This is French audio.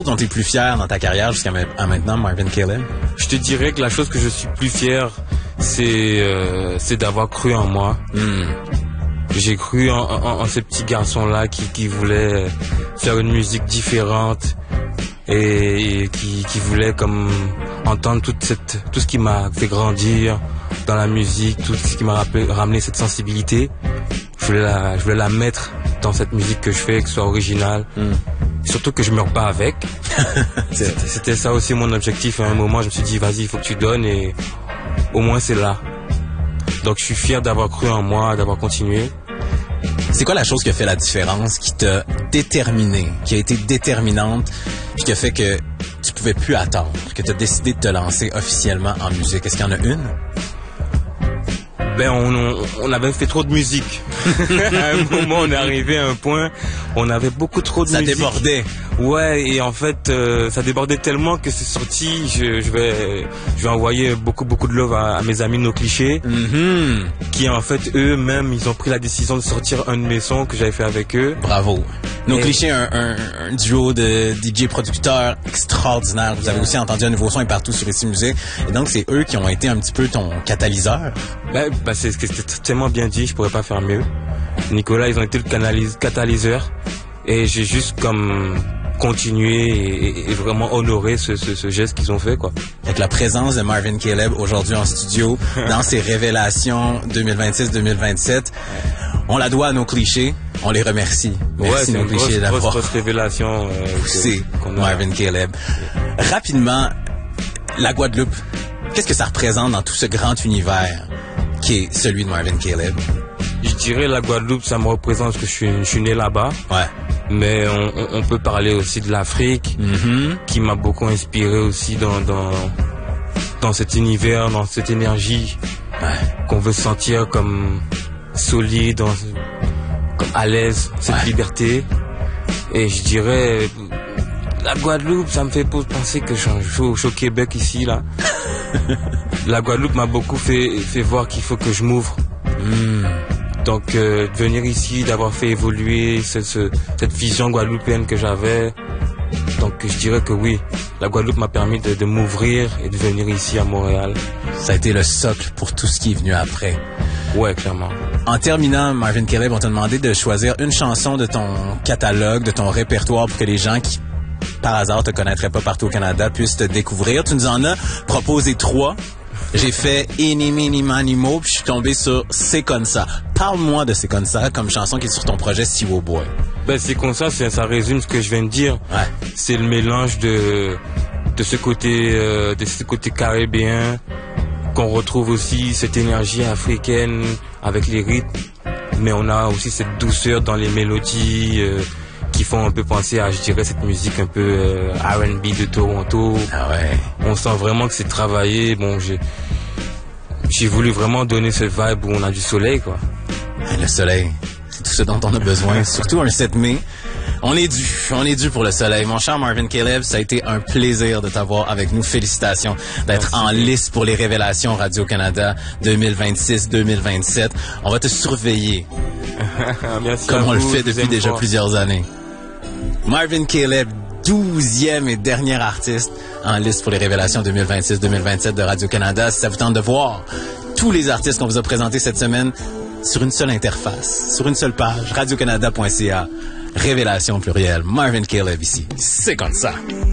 dont tu es plus fier dans ta carrière jusqu'à maintenant, Marvin Caleb? Je te dirais que la chose que je suis plus fier, c'est d'avoir cru en moi. J'ai cru en ce petit garçon-là qui voulait faire une musique différente et qui voulait comme entendre tout ce qui m'a fait grandir dans la musique, tout ce qui m'a ramené cette sensibilité. Je voulais la mettre dans cette musique que je fais, que ce soit originale. Surtout que je meure pas avec. C'était ça aussi mon objectif. À un moment, je me suis dit, vas-y, il faut que tu donnes et au moins c'est là. Donc je suis fier d'avoir cru en moi, d'avoir continué. C'est quoi la chose qui a fait la différence, qui t'a déterminé, qui a été déterminante, puis qui a fait que tu pouvais plus attendre, que tu as décidé de te lancer officiellement en musique? Est-ce qu'il y en a une? Ben on avait fait trop de musique. À un moment, on est arrivé à un point, on avait beaucoup trop de musique. Ça débordait. Ouais, et en fait, ça débordait tellement que c'est sorti. Je vais envoyer beaucoup de love à mes amis No Cliché, qui en fait eux-mêmes ils ont pris la décision de sortir un de mes sons que j'avais fait avec eux. Bravo. No Cliché, un duo de DJ producteurs extraordinaire. Vous avez aussi entendu un nouveau son et partout sur Ici Musique. Et donc c'est eux qui ont été un petit peu ton catalyseur. Ben c'est tellement bien dit, je pourrais pas faire mieux. Nicolas, ils ont été le catalyseur et j'ai juste comme continué et vraiment honoré ce geste qu'ils ont fait, quoi. Avec la présence de Marvin Caleb aujourd'hui en studio dans ses révélations 2026-2027, on la doit à nos clichés. On les remercie. Merci nos clichés d'avoir grosse révélation poussé Marvin Caleb. Rapidement, la Guadeloupe, qu'est-ce que ça représente dans tout ce grand univers qui est celui de Marvin Caleb? Je dirais la Guadeloupe, ça me représente parce que je suis né là-bas. Ouais. Mais on peut parler aussi de l'Afrique, qui m'a beaucoup inspiré aussi dans cet univers, dans cette énergie qu'on veut sentir comme solide, comme à l'aise, cette liberté. Et je dirais, la Guadeloupe, ça me fait penser que je suis au Québec ici, là. La Guadeloupe m'a beaucoup fait voir qu'il faut que je m'ouvre. Donc de venir ici, d'avoir fait évoluer cette vision guadeloupéenne que j'avais. Donc je dirais que oui, la Guadeloupe m'a permis de m'ouvrir et de venir ici à Montréal. Ça a été le socle pour tout ce qui est venu après. Ouais, clairement. En terminant, Marvin Caleb, on t'a demandé de choisir une chanson de ton catalogue, de ton répertoire pour que les gens qui, par hasard, te connaîtraient pas partout au Canada puissent te découvrir. Tu nous en as proposé 3. J'ai fait Eeny, Meeny, Miny, Mo, puis je suis tombé sur C'est comme ça. Parle-moi de C'est comme ça comme chanson qui est sur ton projet Siwo Boy. Ben c'est comme ça, ça résume ce que je viens de dire. Ouais. C'est le mélange de ce côté caribéen qu'on retrouve aussi, cette énergie africaine avec les rythmes, mais on a aussi cette douceur dans les mélodies qui font un peu penser à, je dirais, cette musique un peu R&B de Toronto. Ah ouais. On sent vraiment que c'est travaillé. Bon, j'ai voulu vraiment donner ce vibe où on a du soleil, quoi. Le soleil, c'est tout ce dont on a besoin, surtout un 7 mai. On est dû pour le soleil. Mon cher Marvin Caleb, ça a été un plaisir de t'avoir avec nous. Félicitations d'être en liste pour les révélations Radio-Canada 2026-2027. On va te surveiller. Merci comme on le fait depuis déjà fois. Plusieurs années. Marvin Caleb, 12e et dernier artiste en liste pour les révélations 2026-2027 de Radio-Canada. Si ça vous tente de voir tous les artistes qu'on vous a présentés cette semaine sur une seule interface, sur une seule page, radiocanada.ca, révélation plurielle, Marvin Caleb ici. C'est comme ça.